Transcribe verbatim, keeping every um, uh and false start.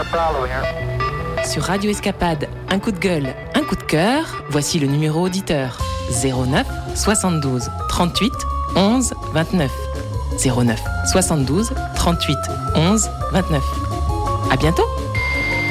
Sur Radio Escapade, un coup de gueule, un coup de cœur, voici le numéro auditeur zéro neuf soixante-douze trente-huit onze vingt-neuf. zéro neuf soixante-douze trente-huit onze vingt-neuf. À bientôt!